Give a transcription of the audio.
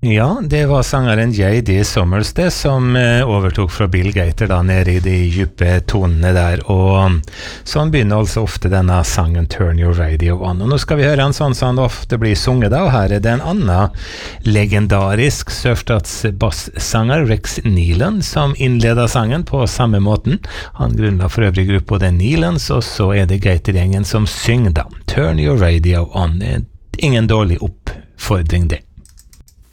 Ja, det var sangeren J.D. Sommers det som overtok fra Bill Gaither da nede i de dype tonene der, og sånn begynner altså ofte denne sangen Turn Your Radio On. Og nå skal vi høre en sånn som ofte blir sunget da, og her er det en annen legendarisk sørstatsbasssanger, Rex Nealon, som innleder sangen på samme måten. Han grunnla for øvrig gruppa The Nealons, og så er det Gaither-gjengen som synger da. Turn Your Radio On. Ingen dårlig oppfordring det.